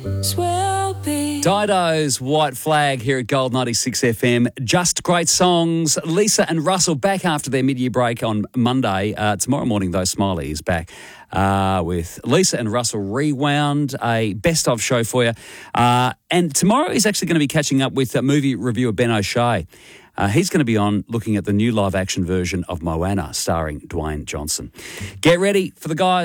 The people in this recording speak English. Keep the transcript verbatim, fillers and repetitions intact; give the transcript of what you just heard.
will be. Dido's White Flag here at Gold ninety-six F M. Just great songs. Lisa and Russell back after their mid-year break on Monday. Uh, tomorrow morning, though, Smiley is back uh, with Lisa and Russell Rewound, a best-of show for you. Uh, and tomorrow he's actually going to be catching up with uh, movie reviewer Ben O'Shea. Uh, he's going to be on looking at the new live-action version of Moana, starring Dwayne Johnson. Get ready for the guys.